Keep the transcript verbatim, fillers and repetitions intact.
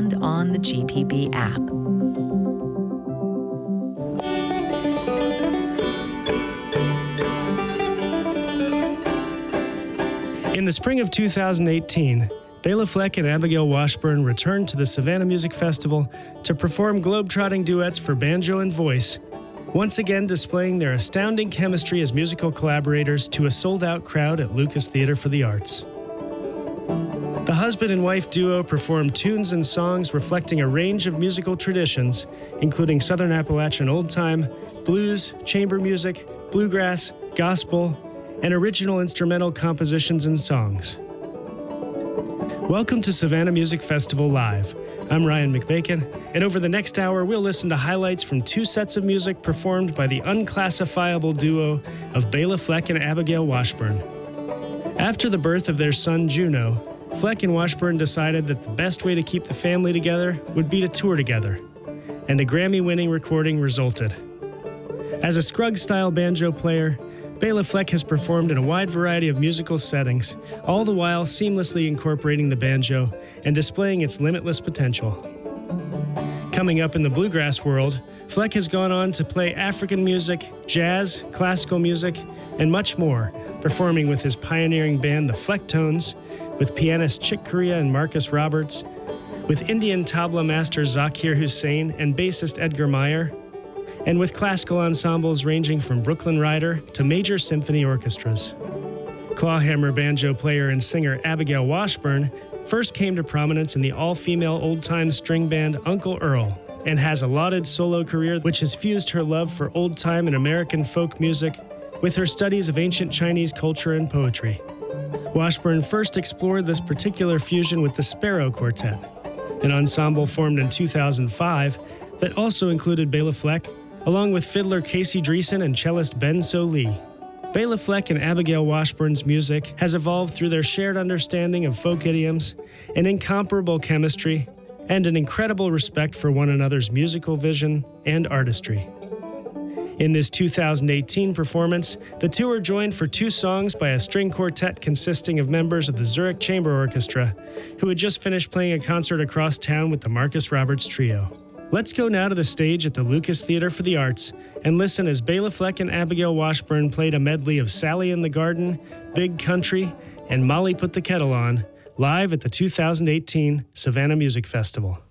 and on the G P B app. In the spring of two thousand eighteen, Bela Fleck and Abigail Washburn returned to the Savannah Music Festival to perform globe-trotting duets for banjo and voice, once again displaying their astounding chemistry as musical collaborators to a sold-out crowd at Lucas Theater for the Arts. The husband and wife duo performed tunes and songs reflecting a range of musical traditions, including Southern Appalachian old time, blues, chamber music, bluegrass, gospel, and original instrumental compositions and songs. Welcome to Savannah Music Festival Live. I'm Ryan McMakin, and over the next hour, we'll listen to highlights from two sets of music performed by the unclassifiable duo of Bela Fleck and Abigail Washburn. After the birth of their son, Juno, Fleck and Washburn decided that the best way to keep the family together would be to tour together, and a Grammy-winning recording resulted. As a Scruggs-style banjo player, Bela Fleck has performed in a wide variety of musical settings, all the while seamlessly incorporating the banjo and displaying its limitless potential. Coming up in the bluegrass world, Fleck has gone on to play African music, jazz, classical music, and much more, performing with his pioneering band, the Flecktones, with pianist Chick Corea and Marcus Roberts, with Indian tabla master Zakir Hussain and bassist Edgar Meyer, and with classical ensembles ranging from Brooklyn Rider to major symphony orchestras. Clawhammer banjo player and singer Abigail Washburn first came to prominence in the all-female old-time string band Uncle Earl, and has a lauded solo career which has fused her love for old-time and American folk music with her studies of ancient Chinese culture and poetry. Washburn first explored this particular fusion with the Sparrow Quartet, an ensemble formed in two thousand five that also included Bela Fleck, along with fiddler Casey Dreesen and cellist Ben So Lee. Bela Fleck and Abigail Washburn's music has evolved through their shared understanding of folk idioms, an incomparable chemistry, and an incredible respect for one another's musical vision and artistry. In this two thousand eighteen performance, the two are joined for two songs by a string quartet consisting of members of the Zurich Chamber Orchestra, who had just finished playing a concert across town with the Marcus Roberts Trio. Let's go now to the stage at the Lucas Theater for the Arts and listen as Bela Fleck and Abigail Washburn played a medley of Sally in the Garden, Big Country, and Molly Put the Kettle On, live at the two thousand eighteen Savannah Music Festival.